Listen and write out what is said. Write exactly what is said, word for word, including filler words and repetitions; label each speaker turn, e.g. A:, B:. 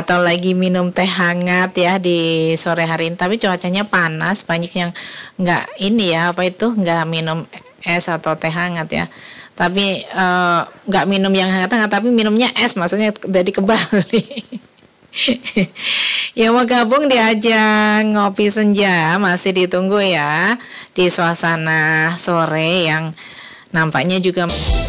A: atau lagi minum teh hangat ya di sore hari ini. Tapi cuacanya panas, banyak yang nggak ini ya apa itu nggak minum es atau teh hangat ya. Tapi eh, nggak minum yang hangat-hangat, tapi minumnya es, maksudnya jadi kebalik. Yang mau gabung diajak ngopi senja masih ditunggu ya di suasana sore yang nampaknya juga